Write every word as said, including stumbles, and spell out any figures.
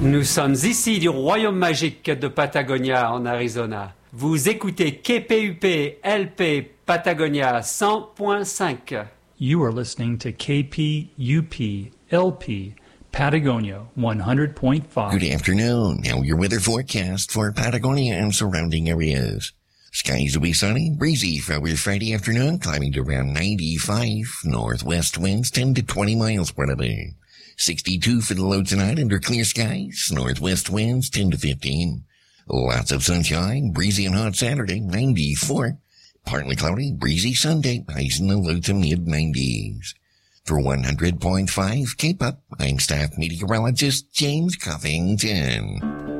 Nous sommes ici du Royaume magique de Patagonia en Arizona. Vous écoutez K P U P L P Patagonia cent point cinq. You are listening to K P U P L P Patagonia one hundred point five. Good afternoon. Now your weather forecast for Patagonia and surrounding areas. Skies will be sunny, breezy for our Friday afternoon, climbing to around ninety-five. Northwest winds ten to twenty miles per hour. sixty-two for the low tonight under clear skies. Northwest winds ten to fifteen. Lots of sunshine, breezy and hot Saturday, ninety-four. Partly cloudy, breezy Sunday, highs in the low to mid nineties. For one hundred point five K-Pop, I'm staff meteorologist James Covington.